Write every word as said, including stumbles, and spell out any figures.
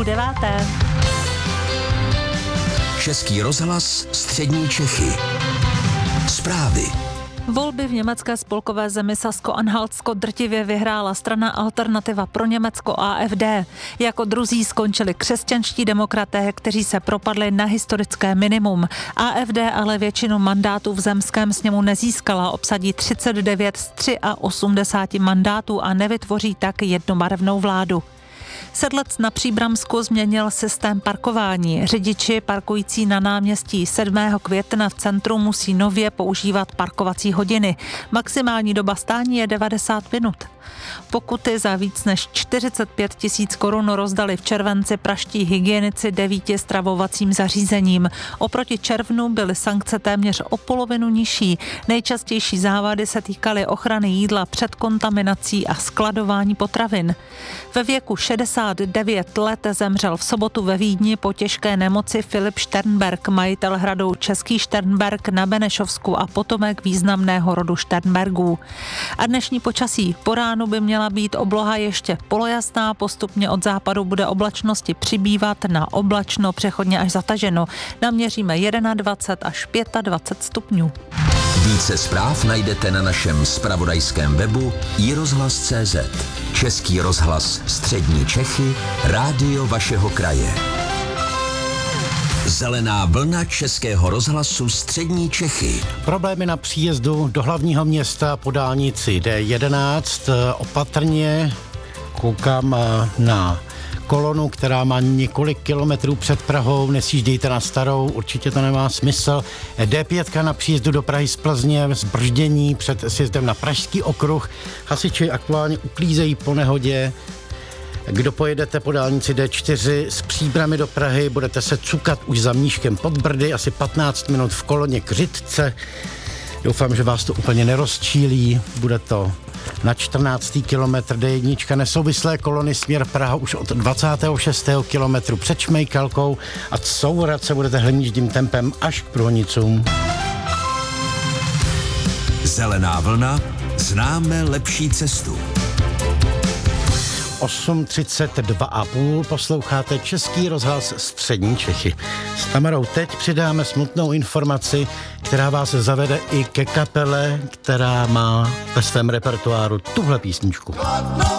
deváté. Český rozhlas Střední Čechy. Zprávy. Volby v německé spolkové zemi Sasko-Anhaltsko drtivě vyhrála strana Alternativa pro Německo A F D. Jako druzí skončili křesťanští demokraté, kteří se propadli na historické minimum. A F D ale většinu mandátů v zemském sněmu nezískala, obsadí třicet devět z osmdesáti tři mandátů a nevytvoří tak jednobarevnou vládu. Sedlec na Příbramsku změnil systém parkování. Řidiči parkující na náměstí sedmého května v centru musí nově používat parkovací hodiny. Maximální doba stání je devadesát minut. Pokuty za víc než čtyřicet pět tisíc korun rozdali v červenci pražští hygienici devíti stravovacím zařízením. Oproti červnu byly sankce téměř o polovinu nižší. Nejčastější závady se týkaly ochrany jídla před kontaminací a skladování potravin. Ve věku šedesát devět let zemřel v sobotu ve Vídni po těžké nemoci Filip Šternberg, majitel hradu Český Šternberg na Benešovsku a potomek významného rodu Šternbergů. A dnešní počasí. Po ránu by měla být obloha ještě polojasná, postupně od západu bude oblačnosti přibývat, na oblačno přechodně až zataženo. Naměříme dvacet jedna až dvacet pět stupňů. Více zpráv najdete na našem zpravodajském webu i rozhlas tečka cé zet. Český rozhlas Střední Čechy, rádio vašeho kraje. Zelená vlna Českého rozhlasu Střední Čechy. Problémy na příjezdu do hlavního města po dálnici D jedenáct. Opatrně koukám na kolonu, která má několik kilometrů před Prahou. Nesjíždějte na Starou, určitě to nemá smysl. D pět na příjezdu do Prahy z Plzně, zbrždění před sjezdem na Pražský okruh. Hasiči aktuálně uklízejí po nehodě. Kdo pojedete po dálnici D čtyři z Příbrami do Prahy, budete se cukat už za Mníškem pod Brdy, asi patnáct minut v koloně k Řitce. Doufám, že vás to úplně nerozčílí, bude to na čtrnáctý kilometr D jedna nesouvislé kolony směr Praha už od dvacátého šestého kilometru před Šmejkalkou a courat se budete hlemíždím tempem až k Průhonicům. Zelená vlna, známe lepší cestu. osm třicet dva a půl posloucháte Český rozhlas Střední Čechy. S Tamarou teď přidáme smutnou informaci, která vás zavede i ke kapele, která má ve svém repertoáru tuhle písničku.